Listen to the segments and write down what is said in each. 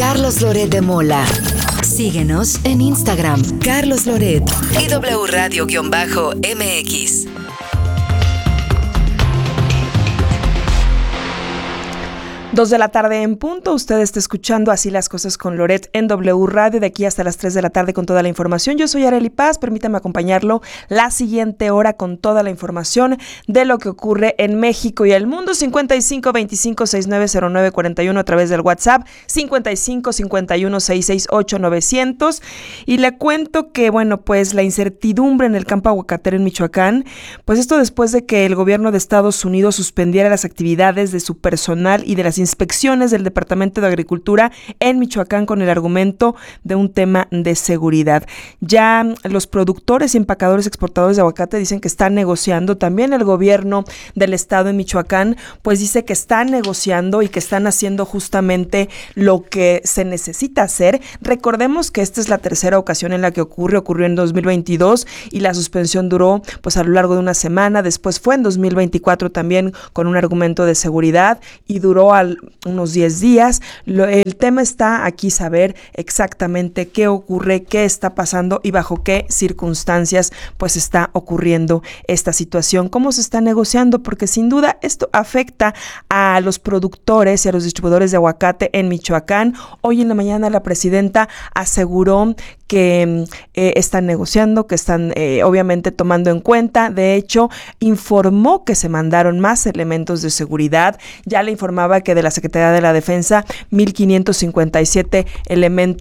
Carlos Loret de Mola. Síguenos en Instagram, Carlos Loret y W Radio-MX. 2 de la tarde en punto, usted está escuchando Así las Cosas con Loret en W Radio, de aquí hasta las 3 de la tarde con toda la información. Yo soy Arely Paz, permítame acompañarlo la siguiente hora con toda la información de lo que ocurre en México y el mundo. 55 25 69 09 41 a través del WhatsApp, 55 51 668 900. Y le cuento que, bueno, pues la incertidumbre en el campo aguacatero en Michoacán, pues esto después de que el gobierno de Estados Unidos suspendiera las actividades de su personal y de las inspecciones del Departamento de Agricultura en Michoacán con el argumento de un tema de seguridad. Ya los productores y empacadores exportadores de aguacate dicen que están negociando. También el gobierno del estado en Michoacán pues dice que están negociando y que están haciendo justamente lo que se necesita hacer. Recordemos que esta es la tercera ocasión en la que ocurrió en 2022 y la suspensión duró pues a lo largo de una semana. Después fue en 2024 también con un argumento de seguridad y duró unos 10 días. El tema está aquí saber exactamente qué ocurre, qué está pasando y bajo qué circunstancias pues está ocurriendo esta situación, cómo se está negociando, porque sin duda esto afecta a los productores y a los distribuidores de aguacate en Michoacán. Hoy en la mañana la presidenta aseguró que están negociando, que están obviamente tomando en cuenta. De hecho, informó que se mandaron más elementos de seguridad. Ya le informaba que de la Secretaría de la Defensa, 1,557 elementos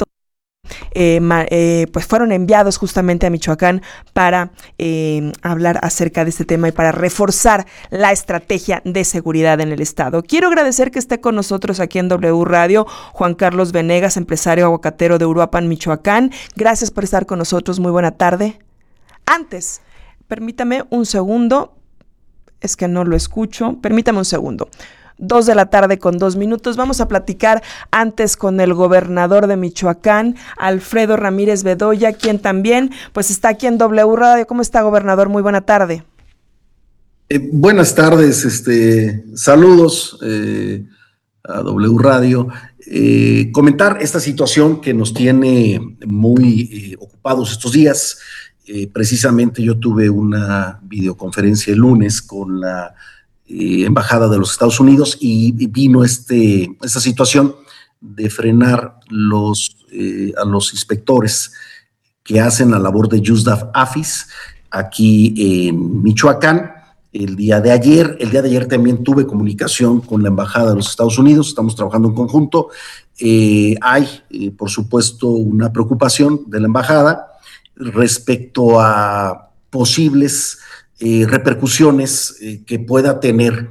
pues fueron enviados justamente a Michoacán para hablar acerca de este tema y para reforzar la estrategia de seguridad en el estado. Quiero agradecer que esté con nosotros aquí en W Radio Juan Carlos Venegas, empresario aguacatero de Uruapan, Michoacán. Gracias por estar con nosotros. Muy buena tarde. Antes, permítame un segundo. Es que no lo escucho. Permítame un segundo. 2 de la tarde con 2 minutos. Vamos a platicar antes con el gobernador de Michoacán, Alfredo Ramírez Bedoya, quien también pues está aquí en W Radio. ¿Cómo está, gobernador? Muy buena tarde. Buenas tardes, saludos a W Radio. Comentar esta situación que nos tiene muy ocupados estos días. Precisamente yo tuve una videoconferencia el lunes con la Embajada de los Estados Unidos y vino esta situación de frenar a los inspectores que hacen la labor de JUSDAF-AFIS aquí en Michoacán. El día de ayer también tuve comunicación con la Embajada de los Estados Unidos, estamos trabajando en conjunto. Hay, por supuesto, una preocupación de la Embajada respecto a posibles repercusiones que pueda tener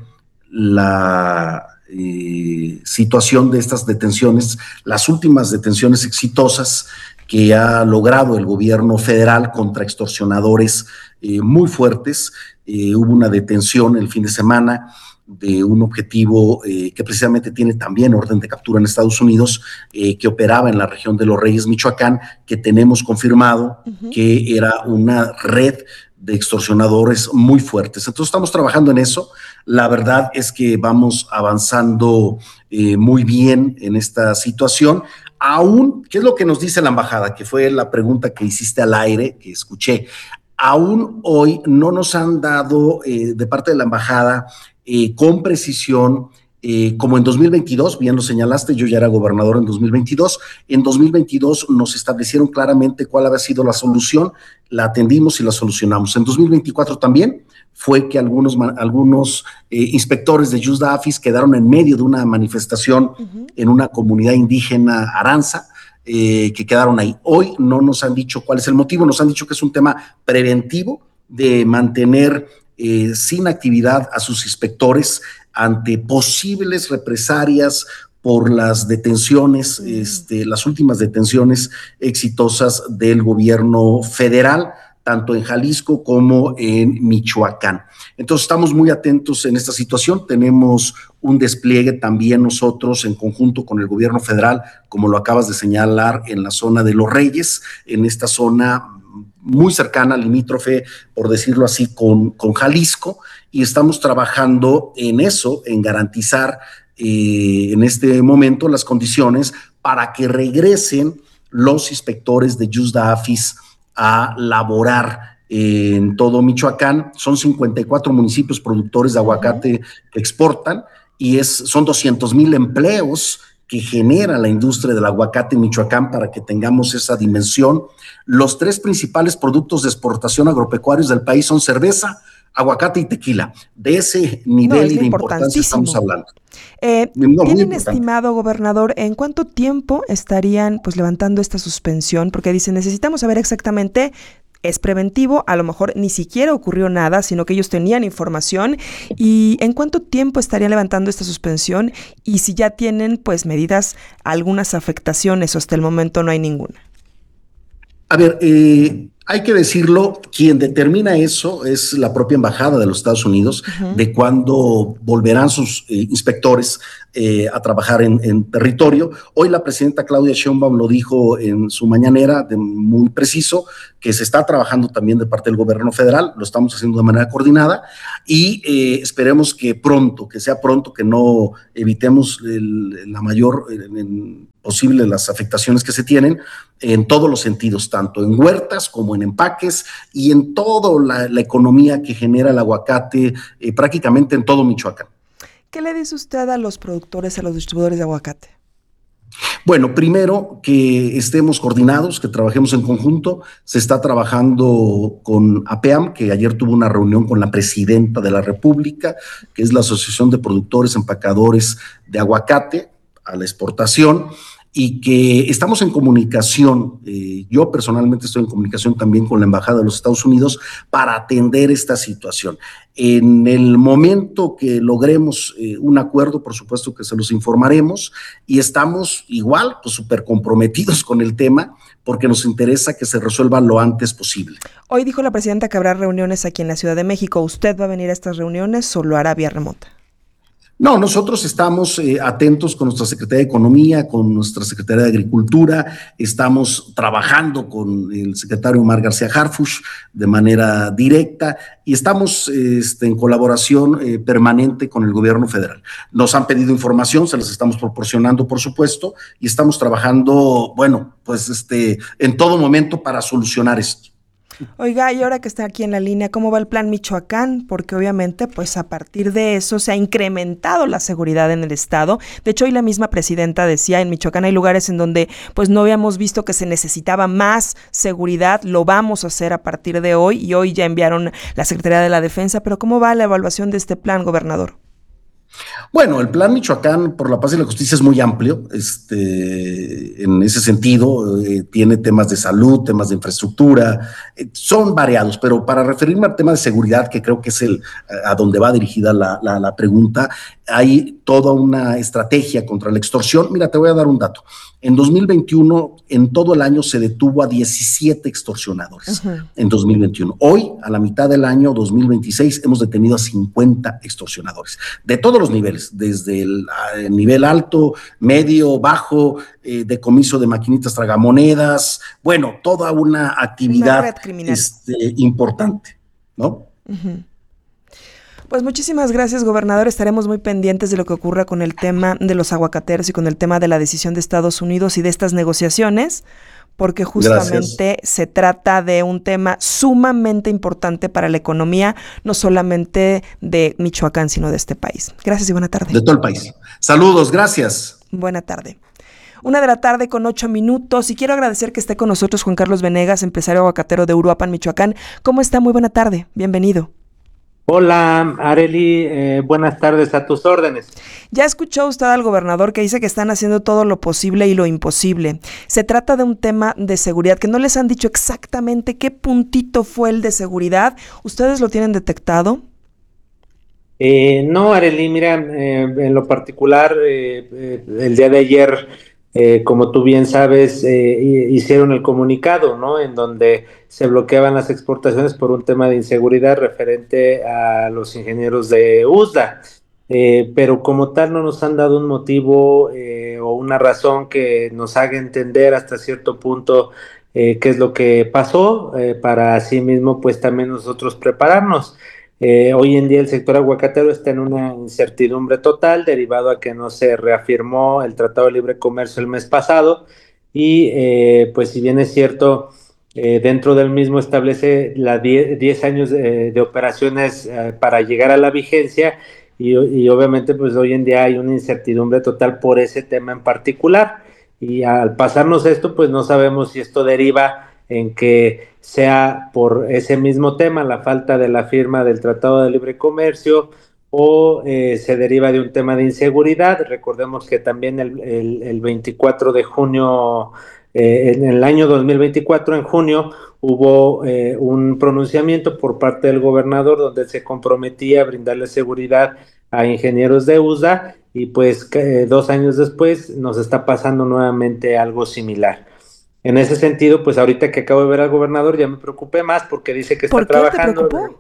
la situación de estas detenciones, las últimas detenciones exitosas que ha logrado el gobierno federal contra extorsionadores muy fuertes. Hubo una detención el fin de semana de un objetivo que precisamente tiene también orden de captura en Estados Unidos, que operaba en la región de Los Reyes, Michoacán, que tenemos confirmado que era una red de extorsionadores muy fuertes. Entonces estamos trabajando en eso. La verdad es que vamos avanzando muy bien en esta situación. Aún, ¿qué es lo que nos dice la embajada? Que fue la pregunta que hiciste al aire, que escuché. Aún hoy no nos han dado de parte de la embajada con precisión, como en 2022, bien lo señalaste, yo ya era gobernador en 2022, en 2022 nos establecieron claramente cuál había sido la solución, la atendimos y la solucionamos. En 2024 también fue que algunos inspectores de JUSDAF-AFIS quedaron en medio de una manifestación en una comunidad indígena Aranza, que quedaron ahí. Hoy no nos han dicho cuál es el motivo, nos han dicho que es un tema preventivo de mantener sin actividad a sus inspectores ante posibles represalias por las detenciones, las últimas detenciones exitosas del gobierno federal, tanto en Jalisco como en Michoacán. Entonces estamos muy atentos en esta situación, tenemos un despliegue también nosotros en conjunto con el gobierno federal, como lo acabas de señalar, en la zona de Los Reyes, en esta zona muy cercana, limítrofe, por decirlo así, con Jalisco, y estamos trabajando en eso, en garantizar en este momento las condiciones para que regresen los inspectores de JUSDAFIS a laborar en todo Michoacán. Son 54 municipios productores de aguacate que exportan y son 200,000 empleos que genera la industria del aguacate en Michoacán, para que tengamos esa dimensión. Los 3 principales productos de exportación agropecuarios del país son cerveza, aguacate y tequila. De ese nivel y de importancia estamos hablando. ¿Tienen estimado, gobernador, en cuánto tiempo estarían pues levantando esta suspensión? Porque dicen, necesitamos saber exactamente, es preventivo, a lo mejor ni siquiera ocurrió nada, sino que ellos tenían información. ¿Y en cuánto tiempo estarían levantando esta suspensión? Y si ya tienen pues medidas, algunas afectaciones, o hasta el momento no hay ninguna. A ver, hay que decirlo, quien determina eso es la propia Embajada de los Estados Unidos, de cuándo volverán sus inspectores a trabajar en territorio. Hoy la presidenta Claudia Sheinbaum lo dijo en su mañanera, muy preciso, que se está trabajando también de parte del gobierno federal, lo estamos haciendo de manera coordinada, y esperemos que sea pronto, que no evitemos la mayor posible las afectaciones que se tienen en todos los sentidos, tanto en huertas como en empaques y en toda la economía que genera el aguacate, prácticamente en todo Michoacán. ¿Qué le dice usted a los productores, a los distribuidores de aguacate? Bueno, primero que estemos coordinados, que trabajemos en conjunto. Se está trabajando con APEAM, que ayer tuvo una reunión con la presidenta de la República, que es la Asociación de Productores Empacadores de Aguacate a la exportación, y que estamos en comunicación. Yo personalmente estoy en comunicación también con la Embajada de los Estados Unidos para atender esta situación. En el momento que logremos un acuerdo, por supuesto que se los informaremos, y estamos igual, pues súper comprometidos con el tema, porque nos interesa que se resuelva lo antes posible. Hoy dijo la presidenta que habrá reuniones aquí en la Ciudad de México. ¿Usted va a venir a estas reuniones o lo hará vía remota? No, nosotros estamos atentos con nuestra Secretaría de Economía, con nuestra Secretaría de Agricultura, estamos trabajando con el secretario Omar García Harfuch de manera directa y estamos en colaboración permanente con el gobierno federal. Nos han pedido información, se las estamos proporcionando, por supuesto, y estamos trabajando, en todo momento para solucionar esto. Oiga, y ahora que está aquí en la línea, ¿cómo va el plan Michoacán? Porque obviamente, pues a partir de eso se ha incrementado la seguridad en el estado. De hecho, hoy la misma presidenta decía, en Michoacán hay lugares en donde pues no habíamos visto que se necesitaba más seguridad, lo vamos a hacer a partir de hoy, y hoy ya enviaron la Secretaría de la Defensa. Pero ¿cómo va la evaluación de este plan, gobernador? Bueno, el plan Michoacán por la paz y la justicia es muy amplio, en ese sentido, tiene temas de salud, temas de infraestructura, son variados, pero para referirme al tema de seguridad, que creo que es a donde va dirigida la pregunta, hay toda una estrategia contra la extorsión. Mira, te voy a dar un dato. En 2021, en todo el año se detuvo a 17 extorsionadores. En 2021. Hoy, a la mitad del año 2026, hemos detenido a 50 extorsionadores, de todos los niveles, desde el nivel alto, medio, bajo, decomiso de maquinitas tragamonedas, bueno, toda una actividad importante, ¿no? Pues muchísimas gracias, gobernador. Estaremos muy pendientes de lo que ocurra con el tema de los aguacateros y con el tema de la decisión de Estados Unidos y de estas negociaciones, porque justamente se trata de un tema sumamente importante para la economía, no solamente de Michoacán, sino de este país. Gracias y buena tarde. De todo el país. Saludos, gracias. Buena tarde. 1:08 p.m. y quiero agradecer que esté con nosotros Juan Carlos Venegas, empresario aguacatero de Uruapan, Michoacán. ¿Cómo está? Muy buena tarde. Bienvenido. Hola, Arely, buenas tardes, a tus órdenes. Ya escuchó usted al gobernador que dice que están haciendo todo lo posible y lo imposible. Se trata de un tema de seguridad que no les han dicho exactamente qué puntito fue el de seguridad. ¿Ustedes lo tienen detectado? No, Arely, mira, en lo particular, el día de ayer, como tú bien sabes, hicieron el comunicado, ¿no? En donde se bloqueaban las exportaciones por un tema de inseguridad referente a los ingenieros de USDA. Pero como tal no nos han dado un motivo o una razón que nos haga entender hasta cierto punto qué es lo que pasó, para así mismo pues también nosotros prepararnos. Hoy en día el sector aguacatero está en una incertidumbre total derivado a que no se reafirmó el Tratado de Libre Comercio el mes pasado y pues si bien es cierto, dentro del mismo establece 10 años de operaciones para llegar a la vigencia y obviamente pues hoy en día hay una incertidumbre total por ese tema en particular y al pasarnos esto pues no sabemos si esto deriva en que sea por ese mismo tema, la falta de la firma del Tratado de Libre Comercio, o se deriva de un tema de inseguridad. Recordemos que también el 24 de junio, en el año 2024, en junio, hubo un pronunciamiento por parte del gobernador donde se comprometía a brindarle seguridad a ingenieros de USDA y pues 2 años después nos está pasando nuevamente algo similar. En ese sentido, pues ahorita que acabo de ver al gobernador ya me preocupé más porque dice que está ¿Por qué te trabajando. preocupó?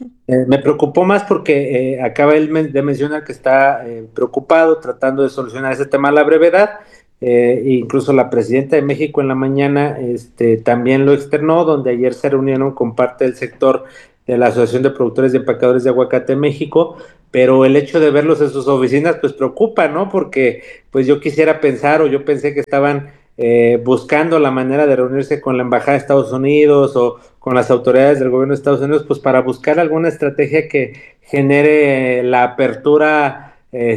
Me preocupó más porque acaba él de mencionar que está preocupado tratando de solucionar ese tema a la brevedad. Incluso la presidenta de México en la mañana también lo externó, donde ayer se reunieron con parte del sector de la Asociación de Productores y Empacadores de Aguacate México, pero el hecho de verlos en sus oficinas pues preocupa, ¿no? Porque pues yo quisiera pensar o yo pensé que estaban buscando la manera de reunirse con la Embajada de Estados Unidos o con las autoridades del gobierno de Estados Unidos, pues para buscar alguna estrategia que genere la apertura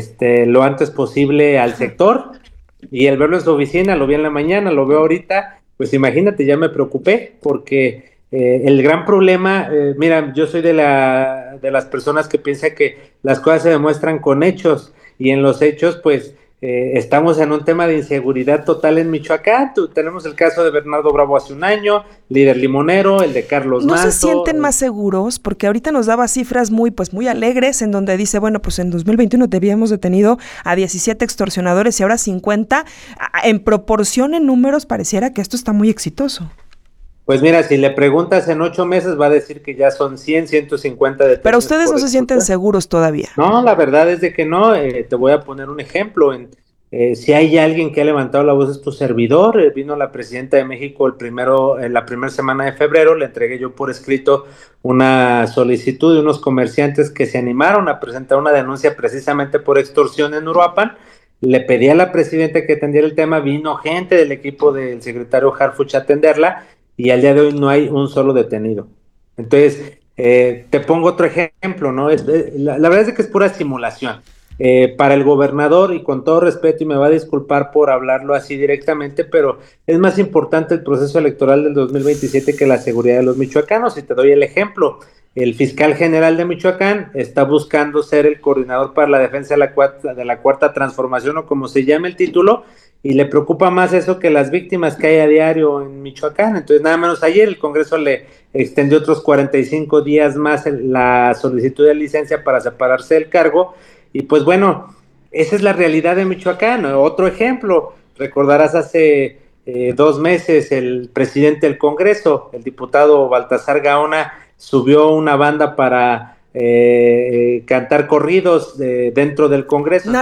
lo antes posible al sector. Y el verlo en su oficina, lo vi en la mañana, lo veo ahorita, pues imagínate, ya me preocupé porque el gran problema, mira, yo soy de las personas que piensa que las cosas se demuestran con hechos y en los hechos, pues estamos en un tema de inseguridad total en Michoacán. Tenemos el caso de Bernardo Bravo hace un año, líder limonero, el de Carlos ¿No Manso. se sienten más seguros? Porque ahorita nos daba cifras muy alegres en donde dice, bueno, pues en 2021 habíamos detenido a 17 extorsionadores y ahora 50. En proporción, en números, pareciera que esto está muy exitoso. Pues mira, si le preguntas en 8 meses va a decir que ya son 100, 150 detenidos. Pero ustedes no se sienten seguros todavía. No, la verdad es de que no. Te voy a poner un ejemplo. Si hay alguien que ha levantado la voz es tu servidor. Vino la presidenta de México la primera semana de febrero. Le entregué yo por escrito una solicitud de unos comerciantes que se animaron a presentar una denuncia precisamente por extorsión en Uruapan. Le pedí a la presidenta que atendiera el tema. Vino gente del equipo del secretario Harfuch a atenderla y al día de hoy no hay un solo detenido. Entonces, te pongo otro ejemplo, ¿no? La verdad es que es pura simulación. Para el gobernador, y con todo respeto, y me va a disculpar por hablarlo así directamente, pero es más importante el proceso electoral del 2027 que la seguridad de los michoacanos. Y te doy el ejemplo. El fiscal general de Michoacán está buscando ser el coordinador para la defensa de la cuarta transformación, o como se llame el título, y le preocupa más eso que las víctimas que hay a diario en Michoacán. Entonces, nada menos ayer el Congreso le extendió otros 45 días más la solicitud de licencia para separarse del cargo, y pues bueno, esa es la realidad de Michoacán. Otro ejemplo, recordarás hace 2 meses el presidente del Congreso, el diputado Baltasar Gaona, subió una banda para cantar corridos dentro del Congreso.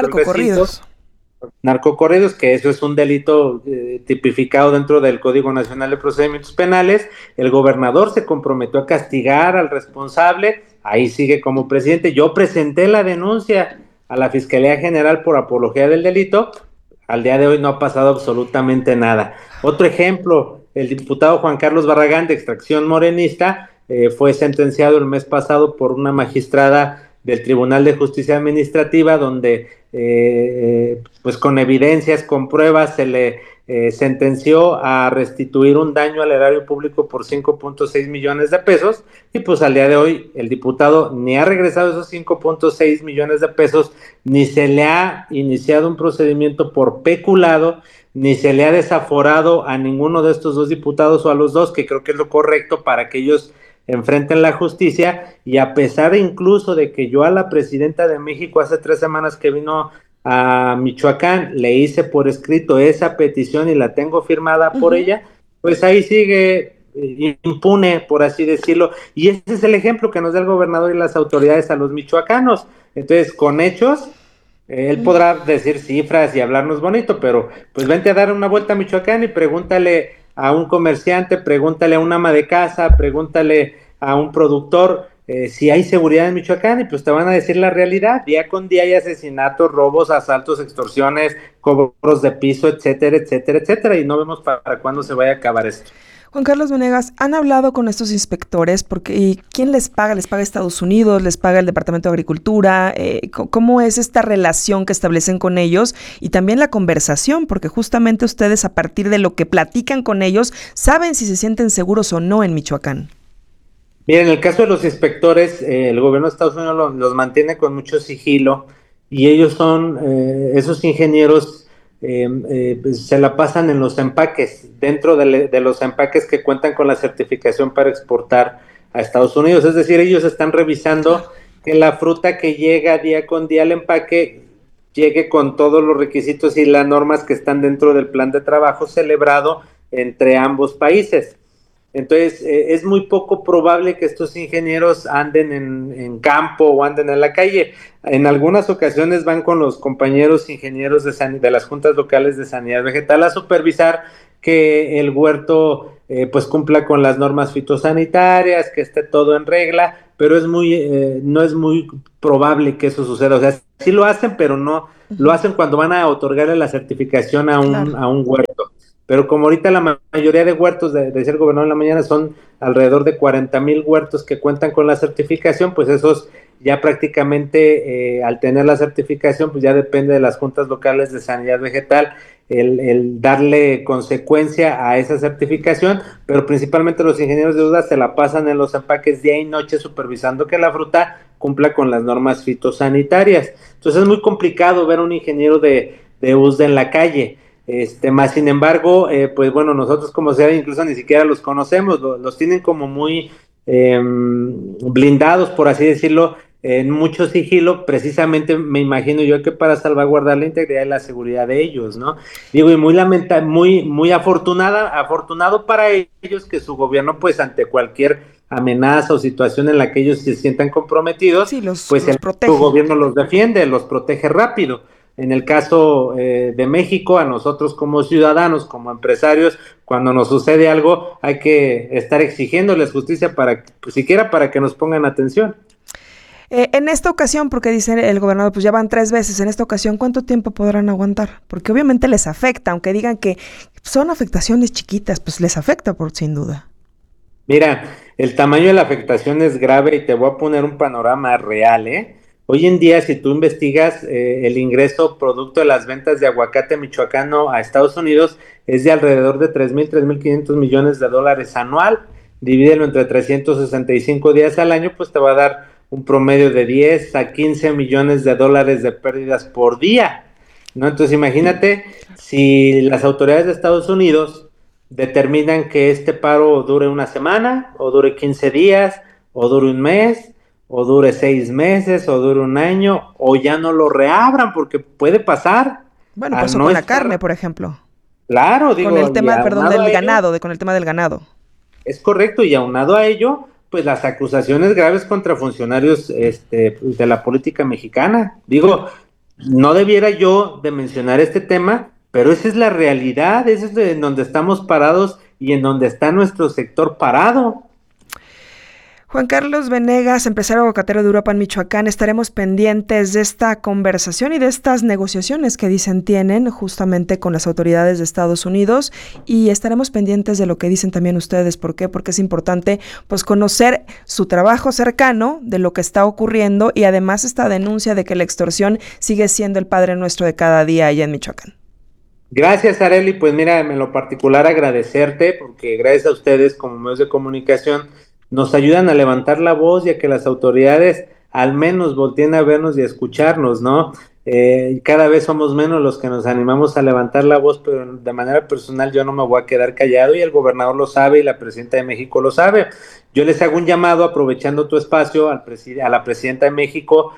Narcocorridos, que eso es un delito tipificado dentro del Código Nacional de Procedimientos Penales. El gobernador se comprometió a castigar al responsable, ahí sigue como presidente. Yo presenté la denuncia a la Fiscalía General por apología del delito. Al día de hoy no ha pasado absolutamente nada. Otro ejemplo, el diputado Juan Carlos Barragán, de extracción morenista, fue sentenciado el mes pasado por una magistrada del Tribunal de Justicia Administrativa, donde pues con evidencias, con pruebas, se le sentenció a restituir un daño al erario público por 5.6 millones de pesos, y pues al día de hoy el diputado ni ha regresado esos 5.6 millones de pesos, ni se le ha iniciado un procedimiento por peculado, ni se le ha desaforado a ninguno de estos dos diputados, o a los dos, que creo que es lo correcto para que ellos enfrenten la justicia. Y a pesar incluso de que yo a la presidenta de México hace 3 semanas que vino a Michoacán le hice por escrito esa petición y la tengo firmada por ella, pues ahí sigue impune, por así decirlo. Y ese es el ejemplo que nos da el gobernador y las autoridades a los michoacanos. Entonces, con hechos, él podrá decir cifras y hablarnos bonito, pero pues vente a dar una vuelta a Michoacán y pregúntale a un comerciante, pregúntale a un ama de casa, pregúntale a un productor si hay seguridad en Michoacán, y pues te van a decir la realidad. Día con día hay asesinatos, robos, asaltos, extorsiones, cobros de piso, etcétera, etcétera, etcétera, y no vemos para cuándo se vaya a acabar esto. Juan Carlos Venegas, ¿han hablado con estos inspectores? ¿Y quién les paga? ¿Les paga Estados Unidos? ¿Les paga el Departamento de Agricultura? ¿Cómo es esta relación que establecen con ellos? Y también la conversación, porque justamente ustedes, a partir de lo que platican con ellos, saben si se sienten seguros o no en Michoacán. Mira, en el caso de los inspectores, el gobierno de Estados Unidos los mantiene con mucho sigilo, y ellos son, esos ingenieros, pues se la pasan en los empaques, dentro de los empaques que cuentan con la certificación para exportar a Estados Unidos. Es decir, ellos están revisando que la fruta que llega día con día al empaque llegue con todos los requisitos y las normas que están dentro del plan de trabajo celebrado entre ambos países. Entonces, es muy poco probable que estos ingenieros anden en campo o anden en la calle. En algunas ocasiones van con los compañeros ingenieros de las juntas locales de sanidad vegetal a supervisar que el huerto pues cumpla con las normas fitosanitarias, que esté todo en regla, pero no es muy probable que eso suceda. O sea, sí lo hacen, pero no lo hacen cuando van a otorgarle la certificación a un huerto. Pero como ahorita la mayoría de huertos, decía el gobernador en la mañana, son alrededor de 40,000 huertos que cuentan con la certificación, pues esos ya prácticamente, al tener la certificación, pues ya depende de las juntas locales de sanidad vegetal el darle consecuencia a esa certificación, pero principalmente los ingenieros de UDA se la pasan en los empaques día y noche supervisando que la fruta cumpla con las normas fitosanitarias. Entonces es muy complicado ver a un ingeniero de USDA en la calle. Más sin embargo, pues bueno, nosotros como sea, incluso ni siquiera los conocemos, los tienen como muy blindados, por así decirlo, en mucho sigilo, precisamente me imagino yo que para salvaguardar la integridad y la seguridad de ellos, ¿no? Digo, y muy afortunado para ellos que su gobierno, pues ante cualquier amenaza o situación en la que ellos se sientan comprometidos, sí, pues su gobierno los defiende, los protege rápido. En el caso de México, a nosotros como ciudadanos, como empresarios, cuando nos sucede algo, hay que estar exigiéndoles justicia pues, siquiera para que nos pongan atención. En esta ocasión, porque dice el gobernador, pues ya van 3 veces, en esta ocasión, ¿cuánto tiempo podrán aguantar? Porque obviamente les afecta, aunque digan que son afectaciones chiquitas, pues les afecta sin duda. Mira, el tamaño de la afectación es grave y te voy a poner un panorama real, ¿eh? Hoy en día, si tú investigas, el ingreso producto de las ventas de aguacate michoacano a Estados Unidos es de alrededor de 3,500 millones de dólares anual. Divídelo entre 365 días al año, pues te va a dar un promedio de 10 a 15 millones de dólares de pérdidas por día, ¿no? Entonces imagínate si las autoridades de Estados Unidos determinan que este paro dure una semana, o dure 15 días, o dure un mes, o dure 6 meses, o dure un año, o ya no lo reabran, porque puede pasar. Bueno, pasó con la carne, por ejemplo. Claro, digo. Con el tema, del ganado, con el tema del ganado. Es correcto, y aunado a ello, pues las acusaciones graves contra funcionarios de la política mexicana. Digo, no debiera yo de mencionar este tema, pero esa es la realidad, esa es en donde estamos parados y en donde está nuestro sector parado. Juan Carlos Venegas, empresario aguacatero de Uruapan, Michoacán, estaremos pendientes de esta conversación y de estas negociaciones que dicen tienen justamente con las autoridades de Estados Unidos, y estaremos pendientes de lo que dicen también ustedes. ¿Por qué? Porque es importante pues conocer su trabajo cercano de lo que está ocurriendo, y además esta denuncia de que la extorsión sigue siendo el padre nuestro de cada día allá en Michoacán. Gracias, Arely. Pues mira, en lo particular agradecerte, porque gracias a ustedes como medios de comunicación nos ayudan a levantar la voz y a que las autoridades al menos volteen a vernos y a escucharnos, ¿no? Cada vez somos menos los que nos animamos a levantar la voz, pero de manera personal yo no me voy a quedar callado, y el gobernador lo sabe y la presidenta de México lo sabe. Yo les hago un llamado, aprovechando tu espacio, a la presidenta de México.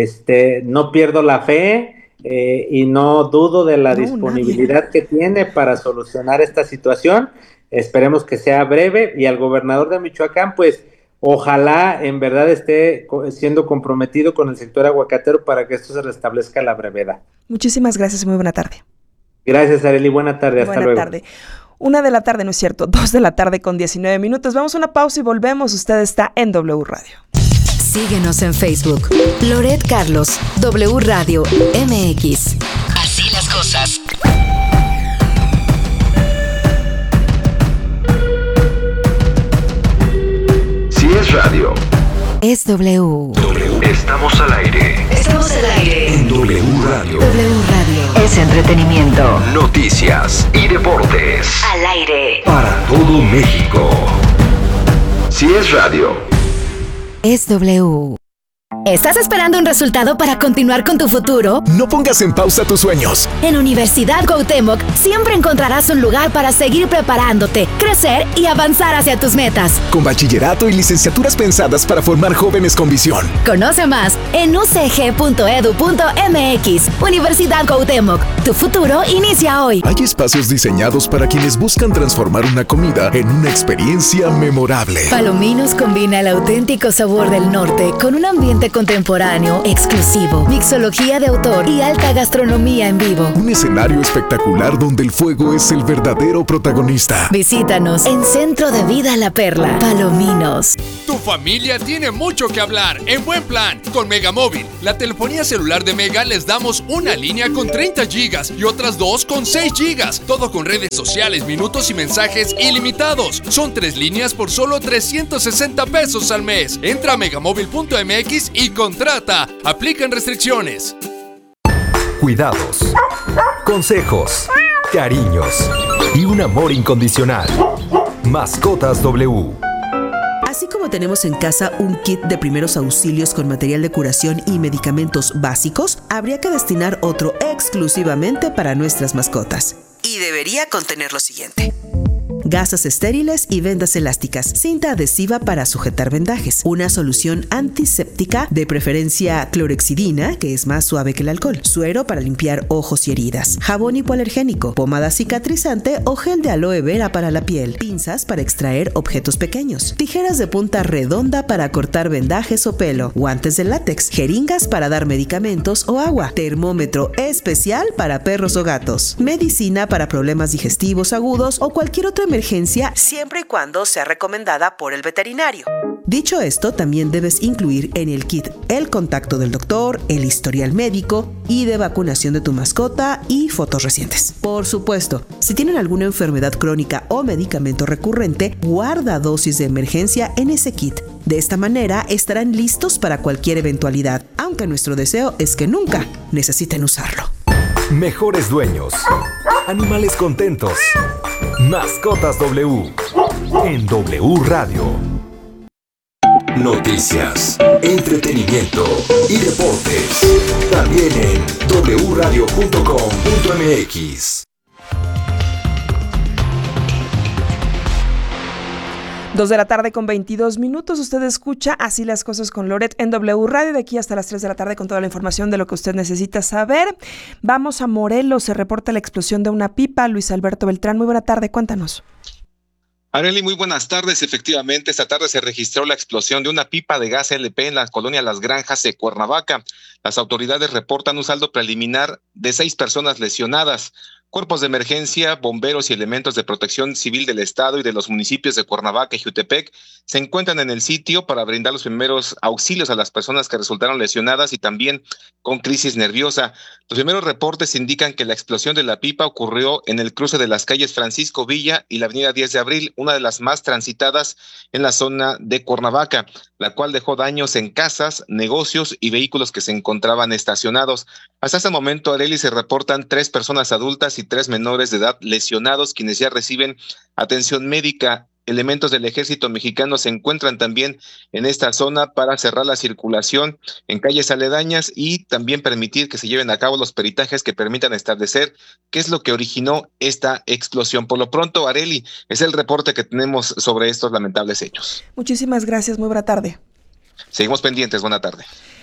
No pierdo la fe y no dudo de la disponibilidad que tiene para solucionar esta situación. Esperemos que sea breve, y al gobernador de Michoacán, pues ojalá en verdad esté siendo comprometido con el sector aguacatero para que esto se restablezca a la brevedad. Muchísimas gracias y muy buena tarde. Gracias, Arely, buena tarde, hasta luego. Buena tarde. 1 de la tarde, no es cierto, 2 de la tarde con 19 minutos. Vamos a una pausa y volvemos. Usted está en W Radio. Síguenos en Facebook. Loret Carlos, W Radio MX. Así las cosas. Si es radio, es W. Estamos al aire. Estamos al aire. En W Radio. W Radio. Es entretenimiento. Noticias y deportes. Al aire. Para todo México. Si es radio, es W. ¿Estás esperando un resultado para continuar con tu futuro? No pongas en pausa tus sueños. En Universidad Cuauhtémoc siempre encontrarás un lugar para seguir preparándote, crecer y avanzar hacia tus metas. Con bachillerato y licenciaturas pensadas para formar jóvenes con visión. Conoce más en ucg.edu.mx. Universidad Cuauhtémoc. Tu futuro inicia hoy. Hay espacios diseñados para quienes buscan transformar una comida en una experiencia memorable. Palominos combina el auténtico sabor del norte con un ambiente contemporáneo, exclusivo, mixología de autor y alta gastronomía en vivo. Un escenario espectacular donde el fuego es el verdadero protagonista. Visítanos en Centro de Vida La Perla. Palominos. Tu familia tiene mucho que hablar en buen plan con Megamóvil. La telefonía celular de Mega les damos una línea con 30 gigas y otras 2 con 6 gigas. Todo con redes sociales, minutos y mensajes ilimitados. Son 3 líneas por solo 360 pesos al mes. Entra a megamóvil.mx y contrata. Aplican restricciones. Cuidados, consejos, cariños y un amor incondicional. Mascotas W. Así como tenemos en casa un kit de primeros auxilios con material de curación y medicamentos básicos, habría que destinar otro exclusivamente para nuestras mascotas. Y debería contener lo siguiente: gasas estériles y vendas elásticas, cinta adhesiva para sujetar vendajes, una solución antiséptica, de preferencia clorexidina, que es más suave que el alcohol, suero para limpiar ojos y heridas, jabón hipoalergénico, pomada cicatrizante o gel de aloe vera para la piel, pinzas para extraer objetos pequeños, tijeras de punta redonda para cortar vendajes o pelo, guantes de látex, jeringas para dar medicamentos o agua, termómetro especial para perros o gatos, medicina para problemas digestivos agudos o cualquier otra emergencia, siempre y cuando sea recomendada por el veterinario. Dicho esto, también debes incluir en el kit el contacto del doctor, el historial médico y de vacunación de tu mascota y fotos recientes. Por supuesto, si tienen alguna enfermedad crónica o medicamento recurrente, guarda dosis de emergencia en ese kit. De esta manera estarán listos para cualquier eventualidad, aunque nuestro deseo es que nunca necesiten usarlo. Mejores dueños. Animales contentos. Mascotas W. En W Radio. noticias, entretenimiento y deportes. También en wradio.com.mx. 2 de la tarde con 22 minutos. Usted escucha Así las cosas con Loret en W Radio, de aquí hasta las 3 de la tarde con toda la información de lo que usted necesita saber. Vamos a Morelos, se reporta la explosión de una pipa. Luis Alberto Beltrán, muy buena tarde, cuéntanos. Arely, muy buenas tardes. Efectivamente, esta tarde se registró la explosión de una pipa de gas LP en la colonia Las Granjas de Cuernavaca. Las autoridades reportan un saldo preliminar de 6 personas lesionadas. Cuerpos de emergencia, bomberos y elementos de protección civil del estado y de los municipios de Cuernavaca y Jutepec se encuentran en el sitio para brindar los primeros auxilios a las personas que resultaron lesionadas y también con crisis nerviosa. Los primeros reportes indican que la explosión de la pipa ocurrió en el cruce de las calles Francisco Villa y la avenida 10 de Abril, una de las más transitadas en la zona de Cuernavaca, la cual dejó daños en casas, negocios y vehículos que se encontraban estacionados. Hasta este momento, Arely, se reportan 3 personas adultas y 3 menores de edad lesionados, quienes ya reciben atención médica. Elementos del ejército mexicano se encuentran también en esta zona para cerrar la circulación en calles aledañas y también permitir que se lleven a cabo los peritajes que permitan establecer qué es lo que originó esta explosión. Por lo pronto, Arely, es el reporte que tenemos sobre estos lamentables hechos. Muchísimas gracias, muy buena tarde. Seguimos pendientes, buena tarde.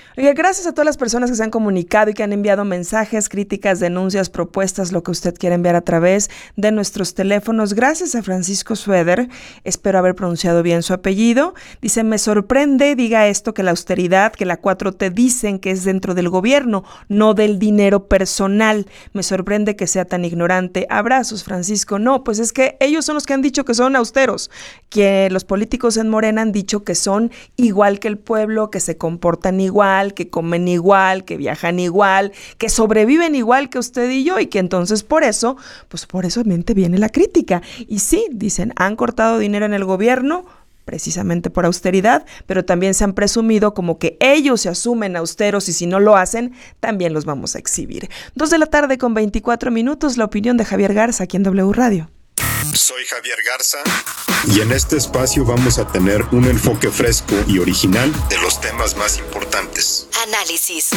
Oiga, gracias a todas las personas que se han comunicado y que han enviado mensajes, críticas, denuncias, propuestas, lo que usted quiera enviar a través de nuestros teléfonos. Gracias a Francisco Sueder, espero haber pronunciado bien su apellido. Dice, me sorprende, diga esto, que la austeridad, que la 4T dicen que es dentro del gobierno, no del dinero personal. Me sorprende que sea tan ignorante. Abrazos, Francisco. No, pues es que ellos son los que han dicho que son austeros, que los políticos en Morena han dicho que son igual que el pueblo, que se comportan igual, que comen igual, que viajan igual, que sobreviven igual que usted y yo, y que entonces por eso viene la crítica. Y sí, dicen, han cortado dinero en el gobierno precisamente por austeridad, pero también se han presumido como que ellos se asumen austeros y si no lo hacen, también los vamos a exhibir. 2:24 p.m, la opinión de Javier Garza aquí en W Radio. Soy Javier Garza y en este espacio vamos a tener un enfoque fresco y original de los temas más importantes. Análisis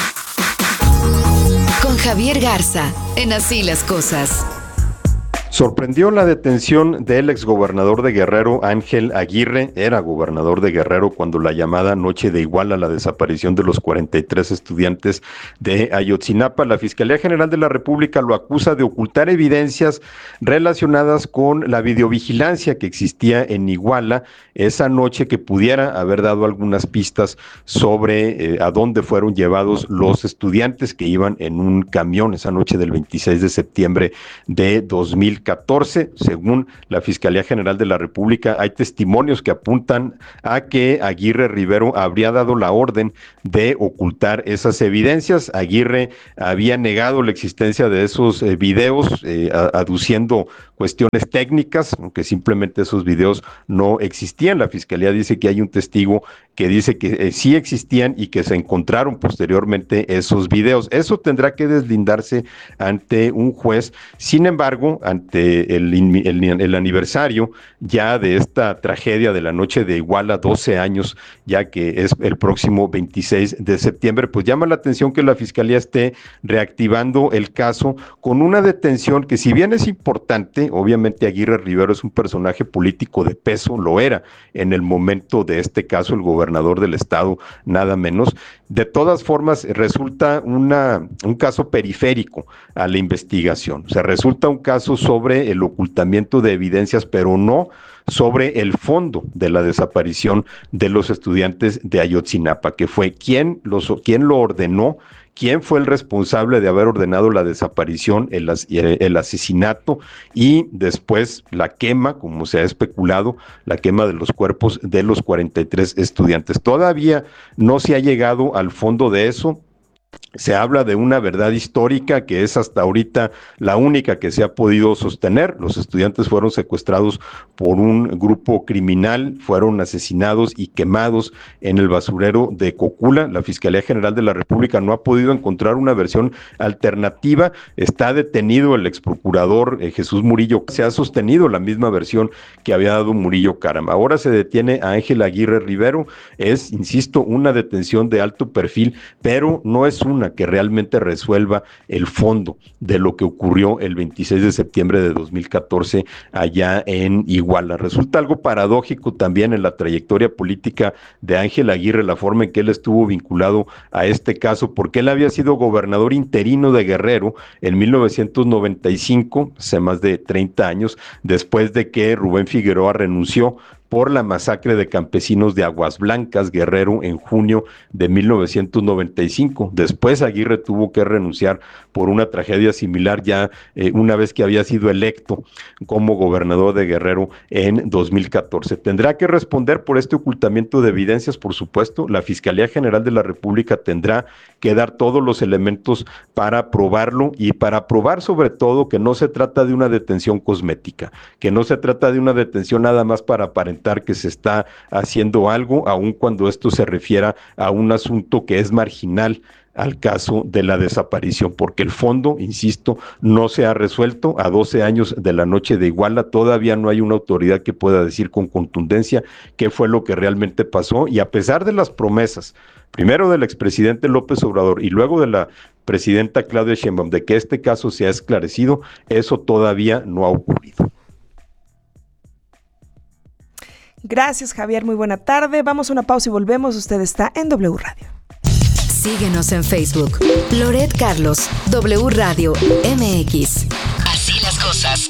con Javier Garza en Así las Cosas. Sorprendió la detención del exgobernador de Guerrero, Ángel Aguirre. Era gobernador de Guerrero cuando la llamada Noche de Iguala, la desaparición de los 43 estudiantes de Ayotzinapa. La Fiscalía General de la República lo acusa de ocultar evidencias relacionadas con la videovigilancia que existía en Iguala esa noche, que pudiera haber dado algunas pistas sobre a dónde fueron llevados los estudiantes que iban en un camión esa noche del 26 de septiembre de 2014. Según la Fiscalía General de la República, hay testimonios que apuntan a que Aguirre Rivero habría dado la orden de ocultar esas evidencias. Aguirre había negado la existencia de esos videos, aduciendo cuestiones técnicas, aunque simplemente esos videos no existían. La Fiscalía dice que hay un testigo que dice que sí existían y que se encontraron posteriormente esos videos. Eso tendrá que deslindarse ante un juez. Sin embargo, ante el aniversario ya de esta tragedia de la Noche de Iguala, 12 años, ya que es el próximo 26 de septiembre, pues llama la atención que la Fiscalía esté reactivando el caso con una detención que, si bien es importante, obviamente Aguirre Rivero es un personaje político de peso, lo era en el momento de este caso, el gobernador del estado, nada menos. De todas formas, resulta un caso periférico a la investigación. O sea, resulta un caso sobre el ocultamiento de evidencias, pero no sobre el fondo de la desaparición de los estudiantes de Ayotzinapa, que fue quién lo ordenó, quién fue el responsable de haber ordenado la desaparición, el asesinato y después la quema, como se ha especulado, la quema de los cuerpos de los 43 estudiantes. Todavía no se ha llegado al fondo de eso. Se habla de una verdad histórica que es hasta ahorita la única que se ha podido sostener. Los estudiantes fueron secuestrados por un grupo criminal, fueron asesinados y quemados en el basurero de Cocula. La Fiscalía General de la República no ha podido encontrar una versión alternativa. Está detenido el exprocurador Jesús Murillo. Se ha sostenido la misma versión que había dado Murillo Karam. Ahora se detiene a Ángel Aguirre Rivero. Es, insisto, una detención de alto perfil, pero no es una que realmente resuelva el fondo de lo que ocurrió el 26 de septiembre de 2014 allá en Iguala. Resulta algo paradójico también en la trayectoria política de Ángel Aguirre, la forma en que él estuvo vinculado a este caso, porque él había sido gobernador interino de Guerrero en 1995, hace más de 30 años, después de que Rubén Figueroa renunció por la masacre de campesinos de Aguas Blancas, Guerrero, en junio de 1995. Después Aguirre tuvo que renunciar por una tragedia similar ya una vez que había sido electo como gobernador de Guerrero en 2014. Tendrá que responder por este ocultamiento de evidencias, por supuesto. La Fiscalía General de la República tendrá que dar todos los elementos para probarlo y para probar sobre todo que no se trata de una detención cosmética, que no se trata de una detención nada más para aparentar que se está haciendo algo, aun cuando esto se refiera a un asunto que es marginal al caso de la desaparición, porque el fondo, insisto, no se ha resuelto. A 12 años de la Noche de Iguala todavía no hay una autoridad que pueda decir con contundencia qué fue lo que realmente pasó, y a pesar de las promesas, primero del expresidente López Obrador y luego de la presidenta Claudia Sheinbaum, de que este caso se ha esclarecido, eso todavía no ha ocurrido. Gracias, Javier, muy buena tarde. Vamos a una pausa y volvemos. Usted está en W Radio. Síguenos en Facebook. Loret Carlos, W Radio MX. Así las cosas.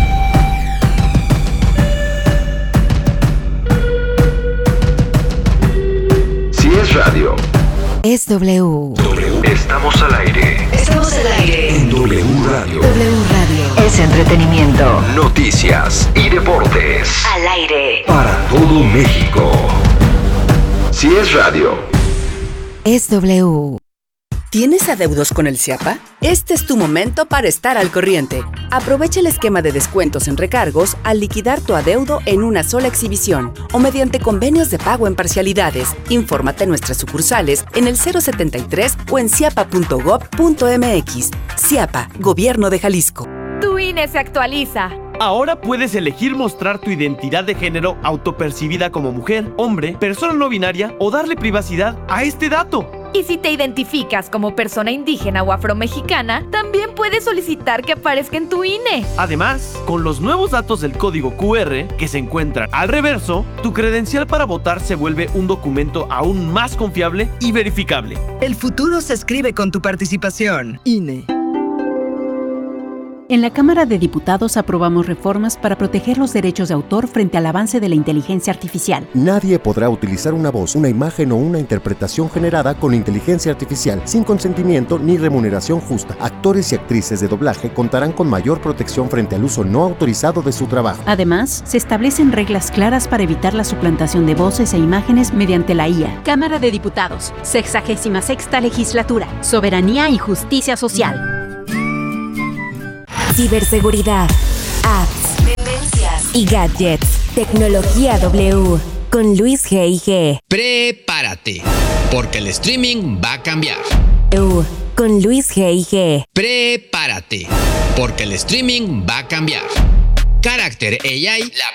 Si es radio, es W. Estamos al aire. Estamos al aire. En W Radio. W Radio. Es entretenimiento. Noticias y deportes. Al aire. Para todo México. Si es radio, es W. ¿Tienes adeudos con el CIAPA? Este es tu momento para estar al corriente. Aprovecha el esquema de descuentos en recargos al liquidar tu adeudo en una sola exhibición o mediante convenios de pago en parcialidades. Infórmate en nuestras sucursales en el 073 o en ciapa.gov.mx. CIAPA, Gobierno de Jalisco. Tu INE se actualiza. Ahora puedes elegir mostrar tu identidad de género autopercibida como mujer, hombre, persona no binaria o darle privacidad a este dato. Y si te identificas como persona indígena o afromexicana, también puedes solicitar que aparezca en tu INE. Además, con los nuevos datos del código QR que se encuentran al reverso, tu credencial para votar se vuelve un documento aún más confiable y verificable. El futuro se escribe con tu participación. INE. En la Cámara de Diputados aprobamos reformas para proteger los derechos de autor frente al avance de la inteligencia artificial. Nadie podrá utilizar una voz, una imagen o una interpretación generada con inteligencia artificial sin consentimiento ni remuneración justa. Actores y actrices de doblaje contarán con mayor protección frente al uso no autorizado de su trabajo. Además, se establecen reglas claras para evitar la suplantación de voces e imágenes mediante la IA. Cámara de Diputados, 66ª Legislatura, Soberanía y Justicia Social. Ciberseguridad, apps, tendencias y gadgets. Tecnología W con Luis G&G. Prepárate, porque el streaming va a cambiar. W con Luis G&G. Prepárate, porque el streaming va a cambiar. Character AI, la